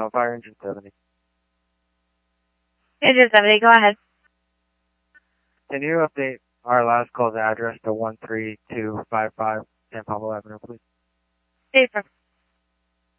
Fire Engine 70. Engine 70, go ahead. Can you update our last call's address to 13255 San Pablo Avenue, please? Affirm.